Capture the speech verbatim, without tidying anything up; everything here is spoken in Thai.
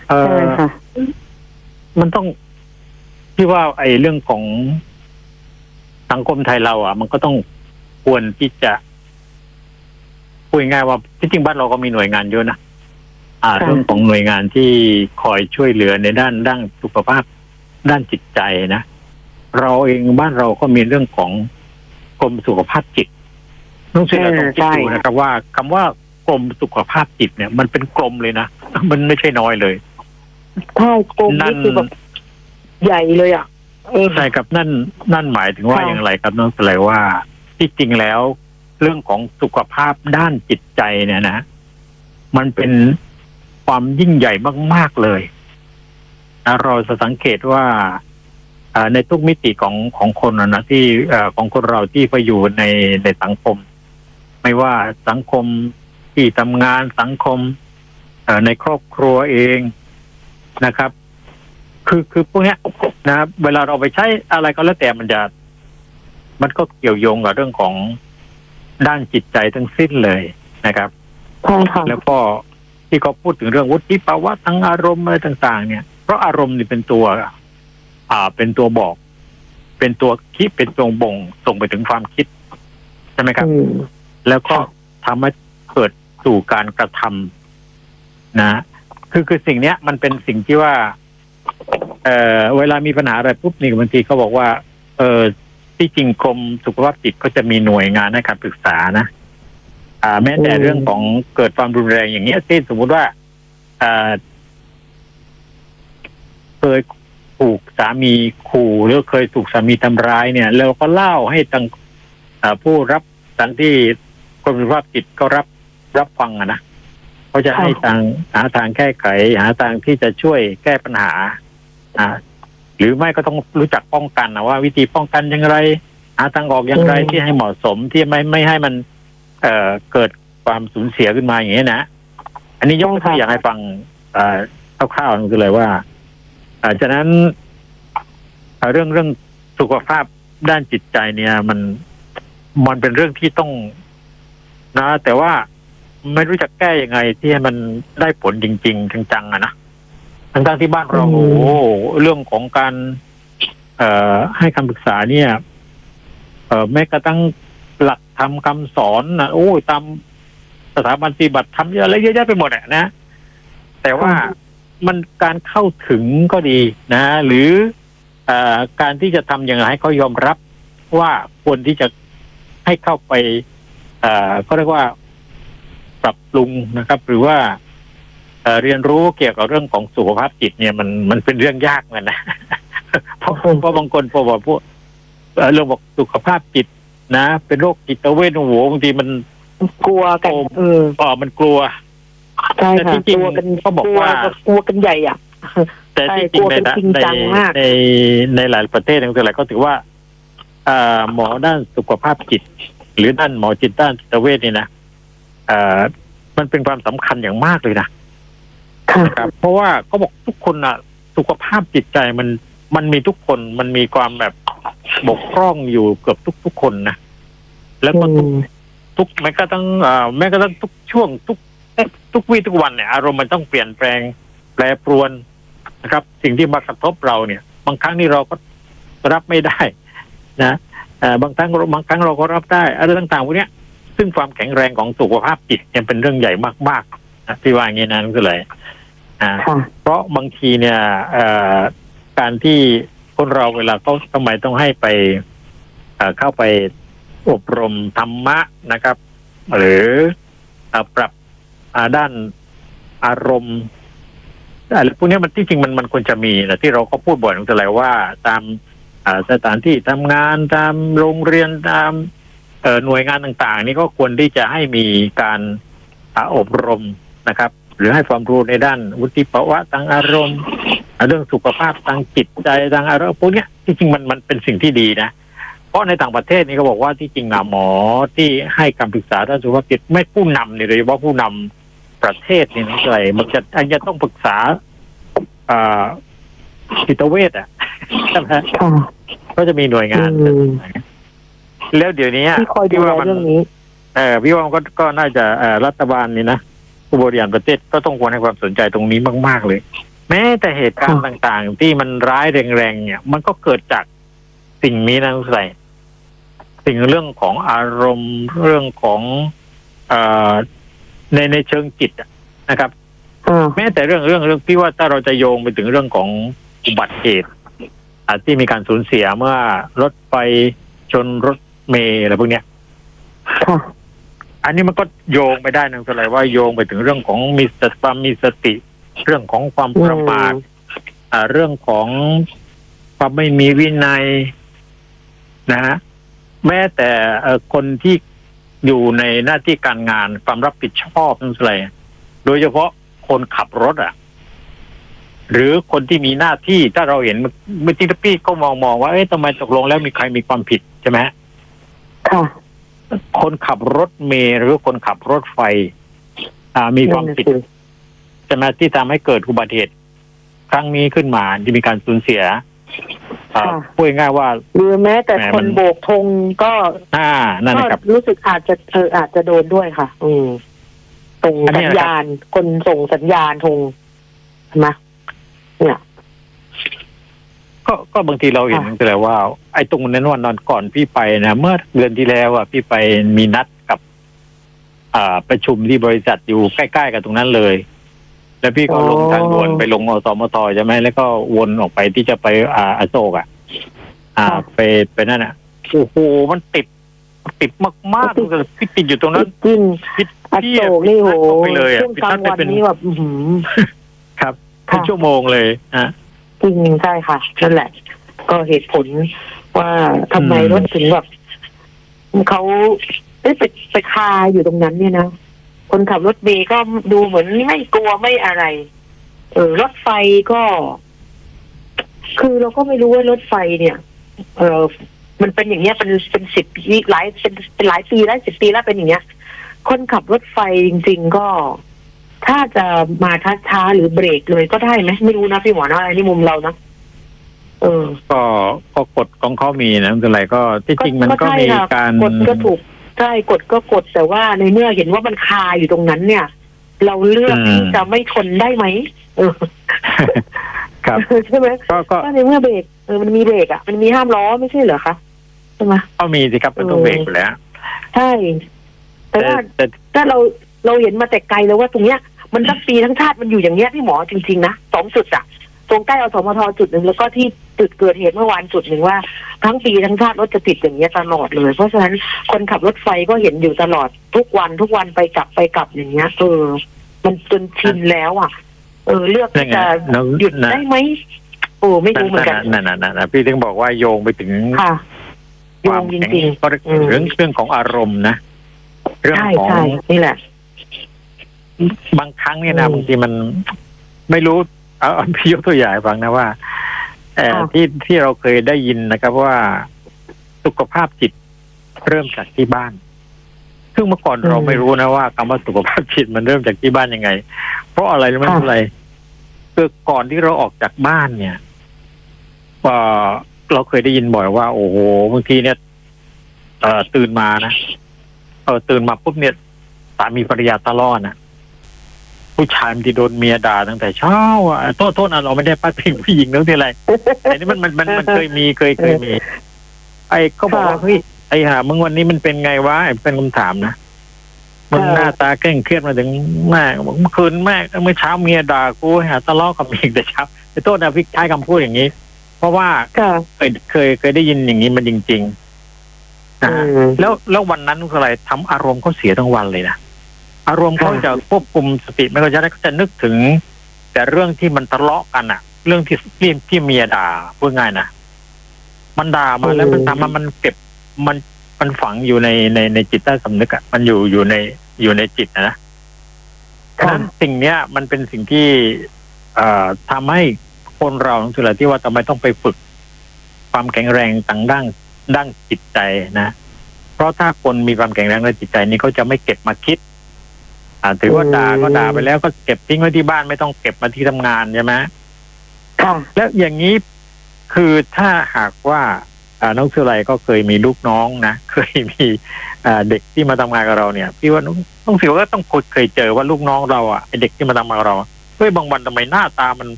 เออมันต้องที่ว่าไอ้เรื่องของสังคมไทยเราอ่ะมันก็ต้องควรที่จะพูดง่ายว่าที่จริงบ้านเราก็มีหน่วยงานเยอะนะอ่าเรื่องของหน่วยงานที่คอยช่วยเหลือในด้านด้านสุขภาพด้านจิตใจนะเราเองบ้านเราก็มีเรื่องของกรมสุขภาพจิตต้องเชื่อเราต้องคิดดูนะครับว่าคำว่ากรมสุขภาพจิตเนี่ยมันเป็นกรมเลยนะมันไม่ใช่น้อยเลยใช่กรมนี่คือแบบใหญ่เลยอ่ะใช่ครับนั่นนั่นหมายถึงว่าอย่างไรครับน้องสไลว่าที่จริงแล้วเรื่องของสุขภาพด้านจิตใจเนี่ยนะมันเป็นความยิ่งใหญ่มากๆเลยเราจะสังเกตว่าในทุกมิติของของคนนะที่ของคนเราที่ไปอยู่ในในสังคมไม่ว่าสังคมที่ทำงานสังคมในครอบครัวเองนะครับคือคือพวกนี้นะเวลาเราไปใช้อะไรก็แล้วแต่มันจะมันก็เกี่ยวโยงกับเรื่องของด้านจิตใจทั้งสิ้นเลยนะครับแล้วก็ที่เขาพูดถึงเรื่องวุฒิภาวะทางอารมณ์อะไรต่างๆเนี่ยเพราะอารมณ์นี่เป็นตัวอ่าเป็นตัวบอกเป็นตัวคิดเป็นตัวบ่งส่งไปถึงความคิดใช่ไหมครับแล้วก็ทำให้เกิดสู่การกระทำนะคือคือสิ่งเนี้ยมันเป็นสิ่งที่ว่าเอ่อเวลามีปัญหาอะไรปุ๊บนี่บางทีเขาบอกว่าเออที่จริงกรมสุขภาพจิตก็จะมีหน่วยงานให้คำปรึกษานะอ่าแม้แต่เรื่องของเกิดความรุนแรงอย่างเงี้ยเช่นสมมุติว่าอ่าเคยถูกสามีขู่หรือเคยถูกสามีทำร้ายเนี่ยเราก็เล่าให้ทางผู้รับทางที่กรมสุขภาพจิตก็รับรับฟังอะนะเขาจะให้ทางหาทางแก้ไขหาทางที่จะช่วยแก้ปัญหาอ่าหรือไม่ก็ต้องรู้จักป้องกันนะว่าวิธีป้องกันอย่างไรหาทางออกอย่างไรที่ให้เหมาะสมที่ไม่ไม่ให้มันเอ่อเกิดความสูญเสียขึ้นมาอย่างนี้นะอันนี้ยกตัวอย่างให้ฟังอ่าคร่าวๆคือเลยว่าอ่าฉะนั้นเรื่องเรื่องสุขภาพด้านจิตใจเนี่ยมันมันเป็นเรื่องที่ต้องนะแต่ว่าไม่รู้จะแก้ยังไงที่ให้มันได้ผลจริงๆจังๆอะนะทั้งๆที่บ้านเราโอ้เรื่องของการเอ่อให้คำปรึกษาเนี่ยเอ่อแม้กระทั่งหลักธรรมคำสอนนะโอ้ตามสถาบันปฏิบัติธรรมเยอะอะไรเยอะแยะไปหมดอะนะแต่ว่ามันการเข้าถึงก็ดีนะหรือเอ่อการที่จะทำอย่างไรให้เขายอมรับว่าควรที่จะให้เข้าไปเอ่อก็เรียกว่าปรับปรุงนะครับหรือว่าเอ่อเรียนรู้เกี่ยวกับเรื่องของสุขภาพจิตเนี่ยมันมันเป็นเรื่องยากเหมือนกันนะเพราะเพราะบางคนพอบอกพวกเรื่องบอกสุขภาพจิตนะเป็นโรคจิตเวชโอ้โหบางทีมันกลัวกันเอออ๋อมันกลัวใช่ค่ะกลัวกันเขาบอกว่ากลัวกันใหญ่อ่ะแต่ที่จริงในในในในหลายประเทศทั้งหลายก็ถือว่าอ่าหมอด้านสุขภาพจิตหรือด้านหมอจิตด้านจิตเวชนี่นะอ่ามันเป็นความสำคัญอย่างมากเลยนะครับเพราะว่าเขาบอกทุกคนอ่ะสุขภาพจิตใจมันมันมีทุกคนมันมีความแบบบกพร่องอยู่เกือบทุกทุกคนนะแล้วก็ทุกทุกแม้กระทั่งอ่าแม้กระทั่งทุกช่วงทุกทุกวี่ทุกวันเนี่ยอารมณ์มันต้องเปลี่ยนแปลงแปรปรวนนะครับสิ่งที่มากระทบเราเนี่ยบางครั้งนี่เราก็รับไม่ได้นะบางครั้งบางครั้งเราก็รับได้อะไรต่างๆพวกนี้ซึ่งความแข็งแรงของสุขภาพจิตยังเป็นเรื่องใหญ่มากๆนะที่ว่าอย่างนี้นะนั่นคืออะไรอ่าเพราะบางทีเนี่ยการที่คนเราเวลาเขาทำไมต้องให้ไปเข้าไปอบรมธรรมะนะครับหรือปรับด้านอารมณ์อะไรพวกนี้มันที่จริงมันมันควรจะมีนะที่เราก็พูดบ่อยตั้งแต่แล้วว่าตามสถานที่ทำงานตามโรงเรียนตามหน่วยงานต่างๆนี่ก็ควรที่จะให้มีการอบรมนะครับหรือให้ความรู้ในด้านวุฒิภาวะทางอารมณ์เรื่องสุขภาพทางจิตใจทางอารมณ์พวกนี้ที่จริงมันมันเป็นสิ่งที่ดีนะเพราะในต่างประเทศนี่เขาบอกว่าที่จริงหมอที่ให้คำปรึกษาด้านสุขภาพจิตไม่ผู้นำนี่โดยเฉพาะผู้นำประเทศนี่นั่นอะไรมันจะอันจะต้องปรึกษาจิตเวชอ่ะใช่ไหมก็จะมีหน่วยงานแล้วเดี๋ยวนี้ที่คอยดูแลเรื่องนี้เออพี่ว่าก็ก็น่าจะรัฐบาลนี่นะผู้บริหารประเทศก็ต้องควรให้ความสนใจตรงนี้มากๆเลยแม้แต่เหตุการณ์ต่างๆ ที่มันร้ายแรงๆเนี่ย มันก็เกิดจากสิ่งนี้นะคุณใส่สิ่งเรื่องของอารมณ์เรื่องของเอ่อในในเชิงจิตนะครับ แม้แต่เรื่องเรื่องเรื่องที่ว่าถ้าเราจะโยงไปถึงเรื่องของอุบัติเหตุที่มีการสูญเสียเมื่อรถไฟชนรถเมล์อะไรพวกเนี้ยอันนี้มันก็โยงไปได้นะอะไรว่าโยงไปถึงเรื่องของมีสติความมีสติเรื่องของความประมาทเรื่องของความไม่มีวินัยนะฮะแม้แต่คนที่อยู่ในหน้าที่การงานความรับผิดชอบนั่นอะไรโดยเฉพาะคนขับรถอ่ะหรือคนที่มีหน้าที่ถ้าเราเห็นเมื่อกี้พี่ก็มองมองว่าเอ๊ะทำไมตกลงแล้วมีใครมีความผิดใช่ไหมค่ะคนขับรถเมล์หรือคนขับรถไฟอ่ามีความผิดใช่ไหมที่ทำให้เกิดอุบัติเหตุครั้งนี้ขึ้นมาที่มีการสูญเสียพูดง่ายว่าหรือแม้แต่คนโบกธงก็อ่านั่นนะครับรู้สึกอาจจะเอออาจจะโดนด้วยค่ะ อืมส่งสัญญาณคนส่งสัญญาณธงใช่ไหมเนี่ยก็ก็บางทีเราเห็นแต่ว่าไอ้ตรงนั้นวันนอนก่อนพี่ไปนะเมื่อเดือนที่แล้วอ่ะพี่ไปมีนัดกับอ่าประชุมที่บริษัทอยู่ใกล้ๆกับตรงนั้นเลยแล้วพี่ก็ลงทางด่วนไปลงอสมทใช่ไหมแล้วก็วนออกไปที่จะไปอ่าอโศกอ่ะอ่าไปไปนั่นอ่ะโอ้โหมันติดติดมากๆเลยพี่ติดอยู่ตรงนั้นจริงอโศกนี่โหไปเลยอ่ะพี่นัดไปนี่แบบครับเป็นชั่วโมงเลยอ่ะจริงใช่ค่ะนั่นแหละก็เหตุผลว่าทำไมรถถึงแบบเขาได้ไปไปคาอยู่ตรงนั้นเนี่ยนะคนขับรถเมล์ก็ดูเหมือนไม่กลัวไม่อะไรเออรถไฟก็ คือเราก็ไม่รู้ว่ารถไฟเนี่ย เออมันเป็นอย่างเงี้ยเป็นเป็นสิบปีหลายเป็นเป็นหลายปีแล้วสิบปีแล้วเป็นอย่างเงี้ยคนขับรถไฟจริงๆก็ถ้าจะมาช้าๆหรือเบรกเลยก็ได้ไหมไม่รู้นะพี่หมอนะอันนี้มุมเรานะเออก็ก็กฎของเขามีนะอะไรก็ที่จริงมันก็มีการกฎก็ถูกใช่กฎก็กฎแต่ว่าในเมื่อเห็นว่ามันคาอยู่ตรงนั้นเนี่ย เราเลือกที่จะไม่ทนได้ไหมเออครับใช่ไหมก็ในเมื่อเบรกเออมันมีเบรกอ่ะมันมีห้ามล้อไม่ใช่เหรอคะใช่ไหมก็มีสิครับมันต้องเบรกอยู่แล้วใช่แต่ว่าถ้าเราเราเห็นมาแต่ไกลแล้วว่าตรงเนี้ยมันทั้งปีทั้งชาติมันอยู่อย่างเงี้ยพี่หมอจริงๆนะสองจุดอ่ะตรงใกล้อสมทจุดหนึ่งแล้วก็ที่จุดเกิดเหตุเมื่อวานจุดหนึ่งว่าทั้งปีทั้งชาติรถจะติดอย่างเงี้ยตลอดเลยเพราะฉะนั้นคนขับรถไฟก็เห็นอยู่ตลอดทุกวันทุกวันไปกลับไปกลับอย่างเงี้ยเออมันจนชินแล้วอ่ะเออเลือกที่จะหยุดได้ไหมโอ้ไม่รู้เหมือนกันนั่นน่ะนั่นน่ะพี่ถึงบอกว่าโยงไปถึงความจริงๆเรื่องเรื่องของอารมณ์นะเรื่องของนี่แหละบางครั้งเนี่ยนะบางทีมันไม่รู้เอาพี่ยกตัวอย่างฟังนะว่าเอ่อที่ที่เราเคยได้ยินนะครับว่าสุขภาพจิตเริ่มจากที่บ้านซึ่งเมื่อก่อนเราไม่รู้นะว่าคำว่าสุขภาพจิตมันเริ่มจากที่บ้านยังไงเพราะอะไรรู้ไหมอะไรคือก่อนที่เราออกจากบ้านเนี่ยว่าเราเคยได้ยินบ่อยว่าโอ้โหบางทีเนี่ยเอ่อตื่นมานะเออตื่นมาปุ๊บเนี่ยสามีภรรยาทะเลาะนะผู้ชายมันที่โดนเมียด่าตั้งแต่เช้าอ่ะโทษโทษนะเราไม่ได้ป้าถึงผู้หญิงนั่นที่อะไรแต่นี่มันมันมันมันเคยมีเคยเคยมีไอ้ก็บอกว่าเฮ้ยไอ้ห่ามึงวันนี้มันเป็นไงวะเป็นคำถามนะมึงหน้าตาเคร่งเครียดมาถึงแม่เมื่อคืนแม่เมื่อเช้าเมียด่ากูหาทะเลาะกับเมียแต่เช้าไอ้โทษนะพี่ใช้คำพูดอย่างนี้เพราะว่าเคยเคยเคยได้ยินอย่างนี้มันจริงๆนะแล้วแล้ววันนั้นคืออะไรทำอารมณ์เขาเสียทั้งวันเลยนะอารมณ์เขาจะควบคุมสติไม่ก็จะได้ก็จะนึกถึงแต่เรื่องที่มันทะเลาะกันอะเรื่องที่ที่ที่เมียด่าพูดง่ายนะมันด่ามาแล้วมันทำมามันเก็บมันมันฝังอยู่ในในในจิตใต้สำนึกอะมันอยู่อยู่ในอยู่ในจิตนะฉะนั้นสิ่งเนี้ยมันเป็นสิ่งที่เอ่อทำให้คนเราคืออะไรที่ว่าทำไมต้องไปฝึกความแข็งแรงต่างด้านด้านจิตใจนะเพราะถ้าคนมีความแข็งแรงในจิตใจนี้เขาจะไม่เก็บมาคิดอ่าถือว่าด่าก็ด่าไปแล้วก็เก็บทิ้งไว้ที่บ้านไม่ต้องเก็บมาที่ทำงานใช่ไหมค่ะแล้วอย่างนี้คือถ้าหากว่าอ่าน้องสุไลก็เคยมีลูกน้องนะเคยมีอ่าเด็กที่มาทำงานกับเราเนี่ยพี่ว่าน้องสิวก็ต้องเคยเจอว่าลูกน้องเราอ่ะไอเด็กที่มาทำงานกับเราเฮ้ยบางวันทำไมหน้าตามัน